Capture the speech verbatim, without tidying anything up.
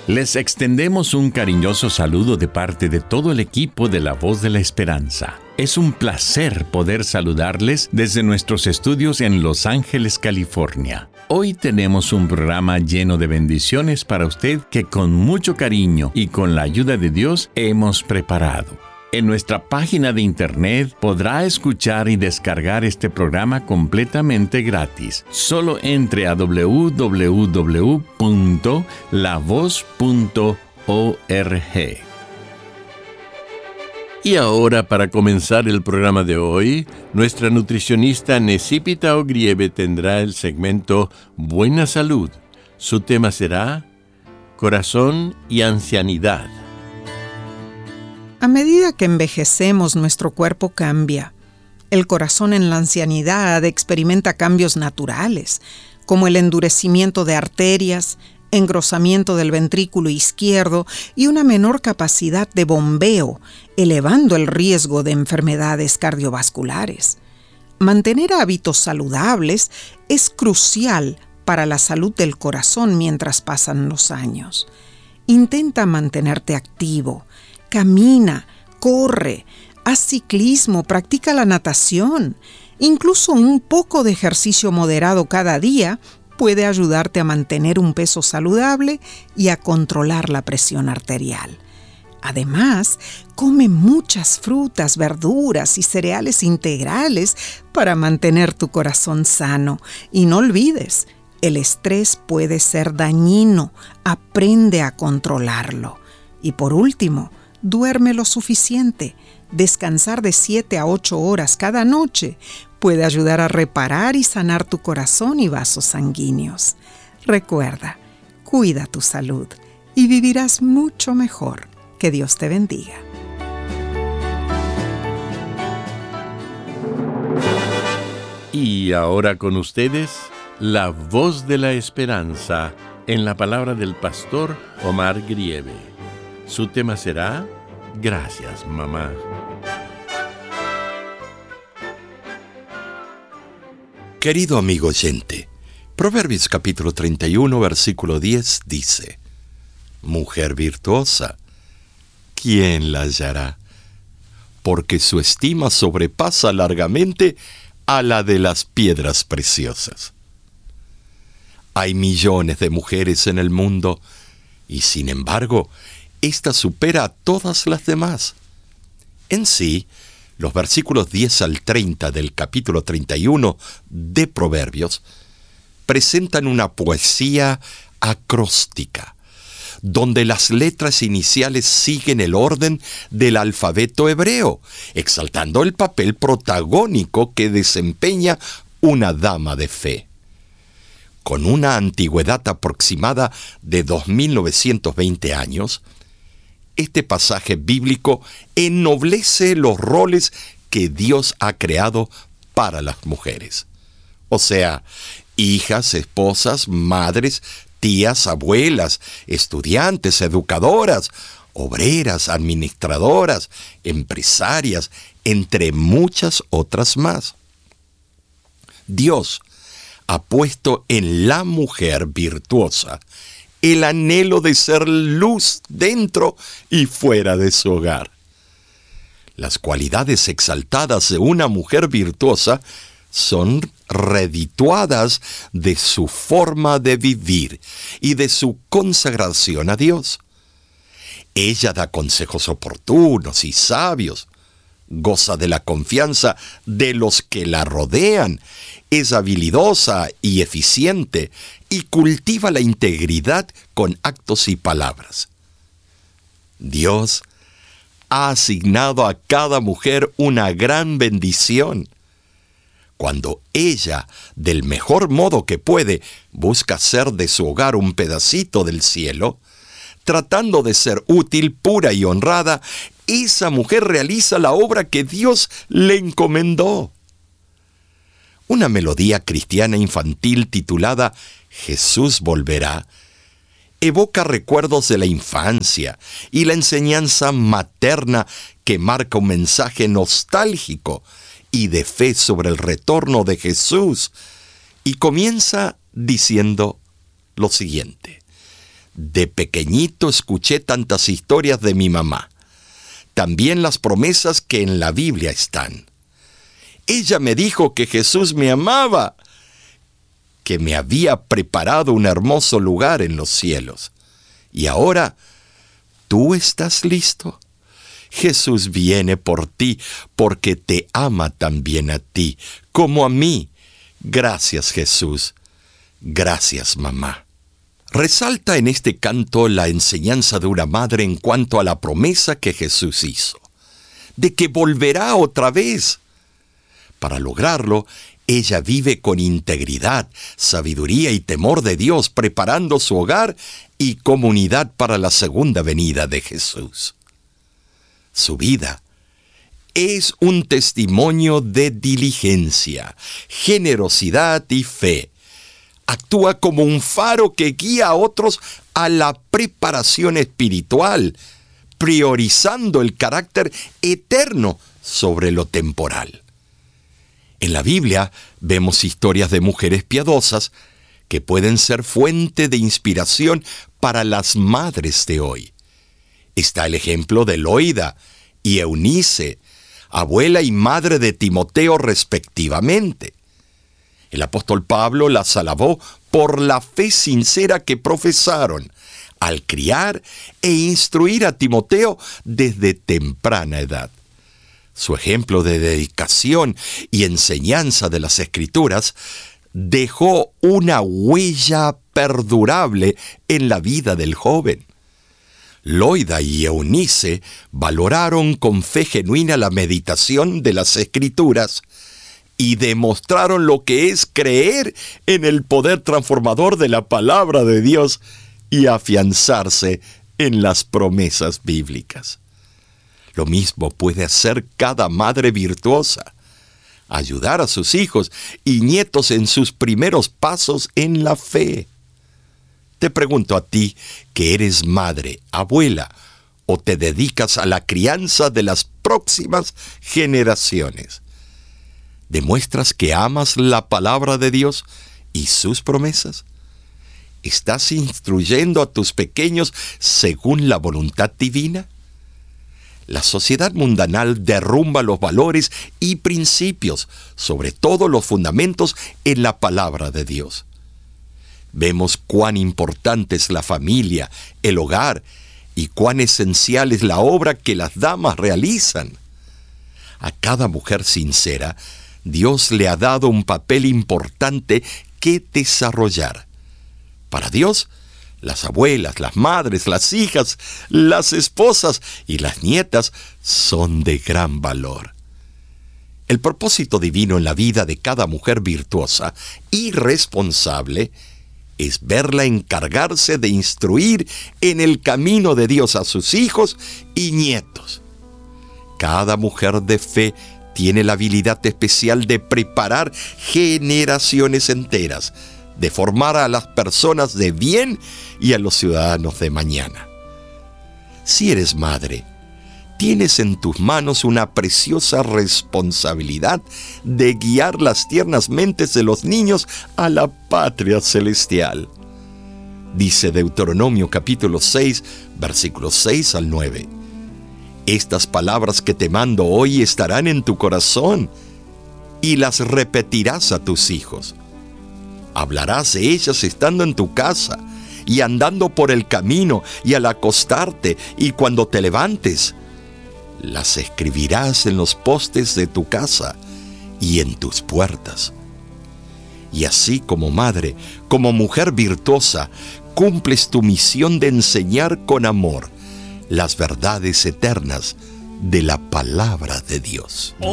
Les extendemos un cariñoso saludo de parte de todo el equipo de La Voz de la Esperanza. Es un placer poder saludarles desde nuestros estudios en Los Ángeles, California. Hoy tenemos un programa lleno de bendiciones para usted que con mucho cariño y con la ayuda de Dios hemos preparado. En nuestra página de internet podrá escuchar y descargar este programa completamente gratis. Solo entre a doble u doble u doble u punto la voz punto org. Y ahora, para comenzar el programa de hoy, nuestra nutricionista Necipita Ogrieve tendrá el segmento Buena Salud. Su tema será Corazón y Ancianidad. A medida que envejecemos, nuestro cuerpo cambia. El corazón en la ancianidad experimenta cambios naturales, como el endurecimiento de arterias, engrosamiento del ventrículo izquierdo y una menor capacidad de bombeo, elevando el riesgo de enfermedades cardiovasculares. Mantener hábitos saludables es crucial para la salud del corazón mientras pasan los años. Intenta mantenerte activo. Camina, corre, haz ciclismo, practica la natación. Incluso un poco de ejercicio moderado cada día puede ayudarte a mantener un peso saludable y a controlar la presión arterial. Además, come muchas frutas, verduras y cereales integrales para mantener tu corazón sano. Y no olvides, el estrés puede ser dañino. Aprende a controlarlo. Y por último, duerme lo suficiente. Descansar de siete a ocho horas cada noche puede ayudar a reparar y sanar tu corazón y vasos sanguíneos. Recuerda, cuida tu salud y vivirás mucho mejor. Que Dios te bendiga. Y ahora con ustedes, La Voz de la Esperanza, en la palabra del pastor Omar Grieve. Su tema será Gracias, mamá. Querido amigo oyente, Proverbios capítulo treinta y uno, versículo diez dice: Mujer virtuosa, ¿quién la hallará? Porque su estima sobrepasa largamente a la de las piedras preciosas. Hay millones de mujeres en el mundo y, sin embargo, esta supera a todas las demás. En sí, los versículos diez al treinta del capítulo treinta y uno de Proverbios presentan una poesía acróstica, donde las letras iniciales siguen el orden del alfabeto hebreo, exaltando el papel protagónico que desempeña una dama de fe. Con una antigüedad aproximada de dos mil novecientos veinte años, este pasaje bíblico ennoblece los roles que Dios ha creado para las mujeres. O sea, hijas, esposas, madres, tías, abuelas, estudiantes, educadoras, obreras, administradoras, empresarias, entre muchas otras más. Dios ha puesto en la mujer virtuosa el anhelo de ser luz dentro y fuera de su hogar. Las cualidades exaltadas de una mujer virtuosa son redituadas de su forma de vivir y de su consagración a Dios. Ella da consejos oportunos y sabios, goza de la confianza de los que la rodean, es habilidosa y eficiente y cultiva la integridad con actos y palabras. Dios ha asignado a cada mujer una gran bendición. Cuando ella, del mejor modo que puede, busca hacer de su hogar un pedacito del cielo, tratando de ser útil, pura y honrada, esa mujer realiza la obra que Dios le encomendó. Una melodía cristiana infantil titulada Jesús volverá evoca recuerdos de la infancia y la enseñanza materna que marca un mensaje nostálgico y de fe sobre el retorno de Jesús, y comienza diciendo lo siguiente: De pequeñito escuché tantas historias de mi mamá. También las promesas que en la Biblia están. Ella me dijo que Jesús me amaba, que me había preparado un hermoso lugar en los cielos. Y ahora, ¿tú estás listo? Jesús viene por ti porque te ama también a ti, como a mí. Gracias, Jesús. Gracias, mamá. Resalta en este canto la enseñanza de una madre en cuanto a la promesa que Jesús hizo, de que volverá otra vez. Para lograrlo, ella vive con integridad, sabiduría y temor de Dios, preparando su hogar y comunidad para la segunda venida de Jesús. Su vida es un testimonio de diligencia, generosidad y fe. Actúa como un faro que guía a otros a la preparación espiritual, priorizando el carácter eterno sobre lo temporal. En la Biblia vemos historias de mujeres piadosas que pueden ser fuente de inspiración para las madres de hoy. Está el ejemplo de Loida y Eunice, abuela y madre de Timoteo respectivamente. El apóstol Pablo las alabó por la fe sincera que profesaron al criar e instruir a Timoteo desde temprana edad. Su ejemplo de dedicación y enseñanza de las Escrituras dejó una huella perdurable en la vida del joven. Loida y Eunice valoraron con fe genuina la meditación de las Escrituras y demostraron lo que es creer en el poder transformador de la palabra de Dios y afianzarse en las promesas bíblicas. Lo mismo puede hacer cada madre virtuosa, ayudar a sus hijos y nietos en sus primeros pasos en la fe. Te pregunto a ti, que eres madre, abuela, o te dedicas a la crianza de las próximas generaciones. ¿Demuestras que amas la palabra de Dios y sus promesas? ¿Estás instruyendo a tus pequeños según la voluntad divina? La sociedad mundanal derrumba los valores y principios, sobre todo los fundamentos en la palabra de Dios. Vemos cuán importante es la familia, el hogar, y cuán esencial es la obra que las damas realizan. A cada mujer sincera, Dios le ha dado un papel importante que desarrollar. Para Dios, las abuelas, las madres, las hijas, las esposas y las nietas son de gran valor. El propósito divino en la vida de cada mujer virtuosa y responsable es verla encargarse de instruir en el camino de Dios a sus hijos y nietos. Cada mujer de fe tiene la habilidad especial de preparar generaciones enteras, de formar a las personas de bien y a los ciudadanos de mañana. Si eres madre, tienes en tus manos una preciosa responsabilidad de guiar las tiernas mentes de los niños a la patria celestial. Dice Deuteronomio capítulo seis, versículos seis al nueve. Estas palabras que te mando hoy estarán en tu corazón y las repetirás a tus hijos. Hablarás de ellas estando en tu casa y andando por el camino y al acostarte y cuando te levantes. Las escribirás en los postes de tu casa y en tus puertas. Y así como madre, como mujer virtuosa, cumples tu misión de enseñar con amor las verdades eternas de la palabra de Dios.